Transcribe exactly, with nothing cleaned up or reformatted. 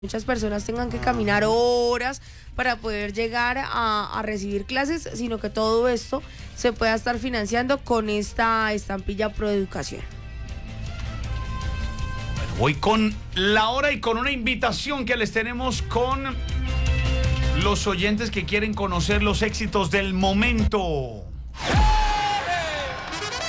muchas personas tengan que caminar horas para poder llegar a, a recibir clases, sino que todo esto se pueda estar financiando con esta estampilla Proeducación. Bueno, voy con la hora y con una invitación que les tenemos con los oyentes que quieren conocer los éxitos del momento.